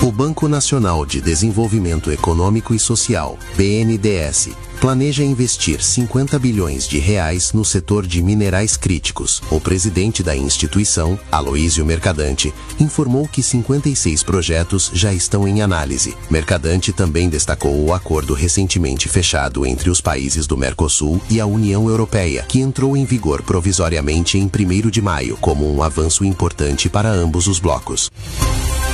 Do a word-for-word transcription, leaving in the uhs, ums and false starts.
O Banco Nacional de Desenvolvimento Econômico e Social, B N D E S, planeja investir cinquenta bilhões de reais no setor de minerais críticos. O presidente da instituição, Aloísio Mercadante, informou que cinquenta e seis projetos já estão em análise. Mercadante também destacou o acordo recentemente fechado entre os países do Mercosul e a União Europeia, que entrou em vigor provisoriamente em primeiro de maio, como um avanço importante para ambos os blocos.